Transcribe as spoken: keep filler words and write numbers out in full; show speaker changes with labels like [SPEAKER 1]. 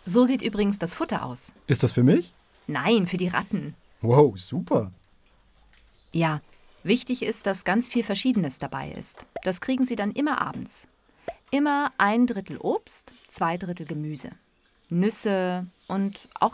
[SPEAKER 1] So sieht übrigens das Futter aus.
[SPEAKER 2] Ist das für mich?
[SPEAKER 1] Nein, für die Ratten.
[SPEAKER 2] Wow, super.
[SPEAKER 1] Ja, wichtig ist, dass ganz viel Verschiedenes dabei ist. Das kriegen sie dann immer abends. Immer ein Drittel Obst, zwei Drittel Gemüse. Nüsse und auch